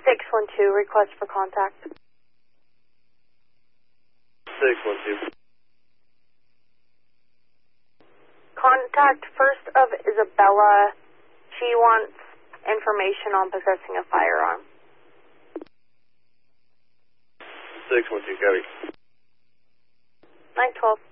612, request for contact. 612. Contact first of Isabella. She wants information on possessing a firearm. 612, copy. 912.